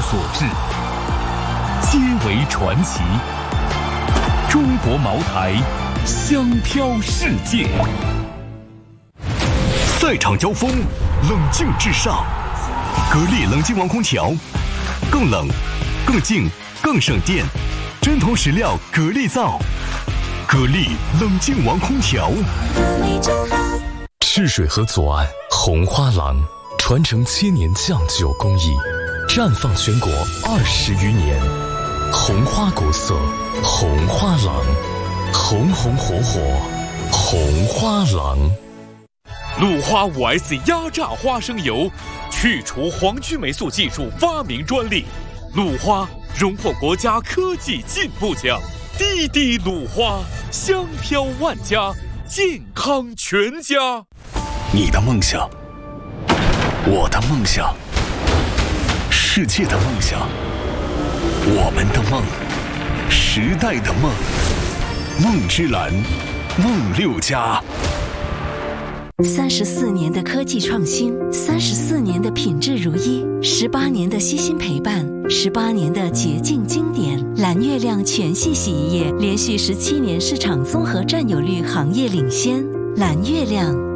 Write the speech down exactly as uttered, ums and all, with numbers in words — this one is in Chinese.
所制，皆为传奇。中国茅台，香飘世界。赛场交锋，冷静至上。格力冷静王空调，更冷、更静、更省电，真铜实料格力造。格力冷静王空调。赤水河左岸红花廊，传承千年酱酒工艺，绽放全国二十余年。红花国色，红花廊，红红火火，红花廊。鲁花 五 S 压榨花生油，去除黄曲霉素技术发明专利。鲁花荣获国家科技进步奖。滴滴鲁花，香飘万家，健康全家。 你的梦想，我的梦想，世界的梦想，我们的梦，时代的梦。梦之蓝，梦六家。 三十四年的科技创新，三十四年的品质如一，十八年的悉心陪伴，十八年的洁净经典。蓝月亮全系洗衣液连续十七年市场综合占有率行业领先。蓝月亮。